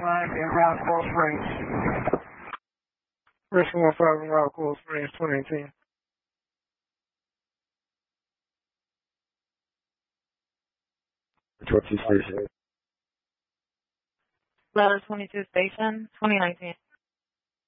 5 in Rock Coral Springs. Rescue 15 in Rock Coral Springs, 2018. What's your station? Letter 22 Station, 2019.